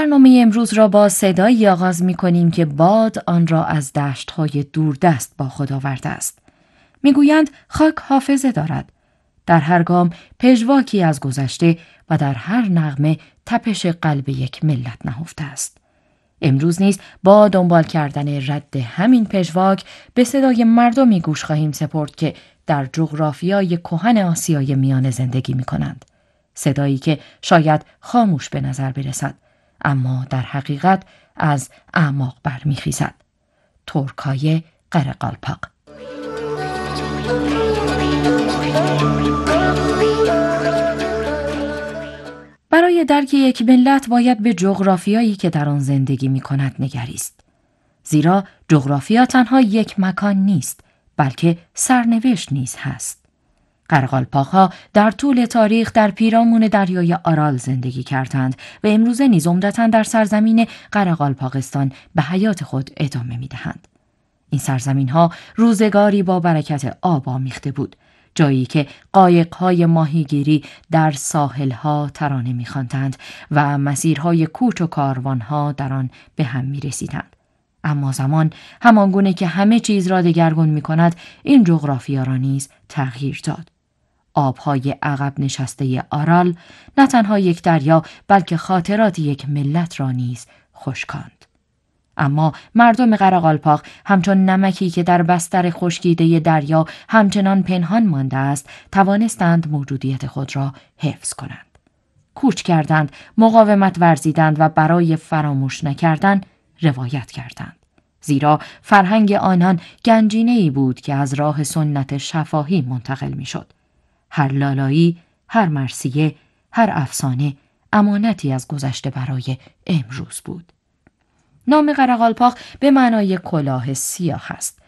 برنامه امروز را با صدایی آغاز می کنیم که باد آن را از دشت‌های دوردست با خود آورده است. میگویند خاک حافظه دارد. در هر گام پژواکی از گذشته و در هر نغمه تپش قلب یک ملت نهفته است. امروز نیز با دنبال کردن رد همین پژواک به صدای مردمی گوش خواهیم سپرد که در جغرافیای کهن آسیای میانه زندگی می کنند. صدایی که شاید خاموش به نظر برسد، اما در حقیقت از اعماق برمیخیزد. ترکای قره‌قالپاق. برای درک یک ملت باید به جغرافیایی که در آن زندگی می کند نگریست. زیرا جغرافیا تنها یک مکان نیست، بلکه سرنوشت نیز هست. قره‌قالپاق‌ها در طول تاریخ در پیرامون دریای آرال زندگی کردند و امروزه نیز عمدتاً در سرزمین قره‌قالپاقستان به حیات خود ادامه می‌دهند. این سرزمین‌ها روزگاری با برکت آب آمیخته بود، جایی که قایق‌های ماهیگیری در ساحل‌ها ترانه می‌خواندند و مسیرهای کوچ و کاروان‌ها در آن به هم می‌رسیدند. اما زمان همانگونه که همه چیز را دگرگون می‌کند، این جغرافیا را نیز تغییر داد. آب‌های عقب نشسته آرال نه تنها یک دریا بلکه خاطرات یک ملت را نیز خشکاند. اما مردم قره‌قالپاق همچون نمکی که در بستر خشکیده دریا همچنان پنهان مانده است، توانستند موجودیت خود را حفظ کنند. کوچ کردند، مقاومت ورزیدند و برای فراموش نکردن روایت کردند. زیرا فرهنگ آنان گنجینه‌ای بود که از راه سنت شفاهی منتقل می‌شد. هر لالایی، هر مرثیه، هر افسانه امانتی از گذشته برای امروز بود. نام قره‌قالپاق به معنای کلاه سیاه است.